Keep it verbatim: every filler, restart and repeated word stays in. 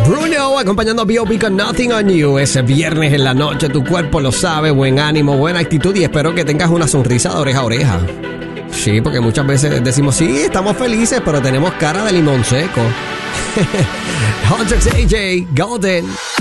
Bruno acompañando a B O B con Nothing on You. Ese viernes en la noche, tu cuerpo lo sabe, buen ánimo, buena actitud y espero que tengas una sonrisa de oreja a oreja. Sí, porque muchas veces decimos, sí, estamos felices, pero tenemos cara de limón seco. Hunter A J, Golden.